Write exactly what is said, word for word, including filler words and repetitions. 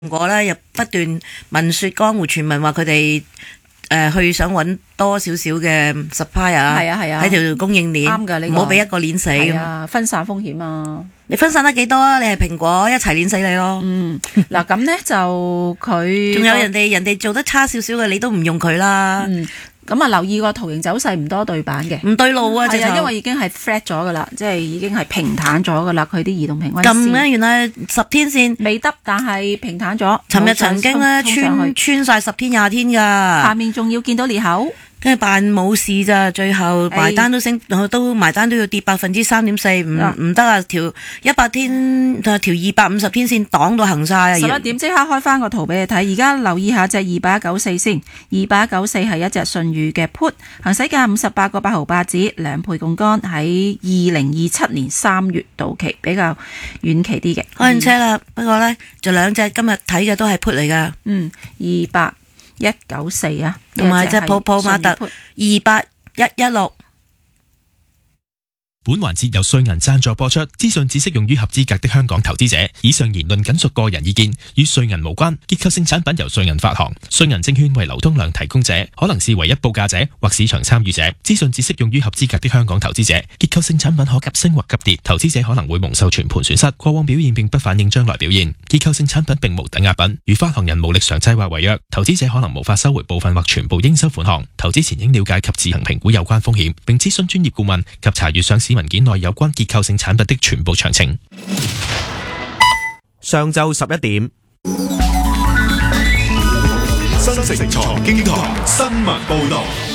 蘋果咧又不斷聞說江湖傳聞話佢哋誒去想揾多少少嘅 supply 啊， 係啊係啊， 喺條供應鏈， 啱㗎呢個， 唔好俾一個鏈死咁。 啊，分散風險啊！ 你分散得幾多啊？你係蘋果一齊鏈死你咯。 嗯，嗱咁咧就佢仲有人哋人哋做得差少少嘅，你都唔用佢啦。 嗯。咁啊，留意個圖形走勢唔多對版嘅， 唔對路啊！ 係啊，因為已經係 flat 咗噶啦，即係已經係平坦咗噶啦，佢啲移動平均線。 咁咧，原來十天線未得，但係平坦咗。 尋日曾經咧穿穿晒十天廿天㗎。 下面仲要見到裂口。 跟住扮冇事咋，最後埋單都升，哎、都埋單都要跌百分之三點四，唔唔得啊！條一百天條二百五十天線擋到行晒。 十一點即刻開翻個圖俾你睇，而家留意下隻二八一九四先，二八一九四係一隻信譽嘅 put， 行使價五十八個八毫八子，兩倍槓桿，喺二零二七年三月到期，比較遠期啲嘅。 開緊車啦，嗯、不過呢，就兩隻今日睇嘅都係 put 嚟噶， 嗯，二八一九四啊， 同埋隻泡泡瑪特二八一一六。 本環節由瑞銀贊助播出，資訊只適用於合資格的香港投資者。以上言論僅屬個人意見，與瑞銀無關。結構性產品由瑞銀發行，瑞銀證券為流通量提供者，可能是唯一報價者或市場參與者。資訊只適用於合資格的香港投資者。結構性產品可急升或急跌，投資者可能會蒙受全盤損失。過往表現並不反映將來表現。結構性產品並無抵押品，如發行人無力償債或違約，投資者可能無法收回部分或全部應收款項。投資前應了解及自行評估有關風險，並諮詢專業顧問及查閱上市文件內有關結構性產品的全部詳情。 上晝十一點， 新城財經台新聞報道。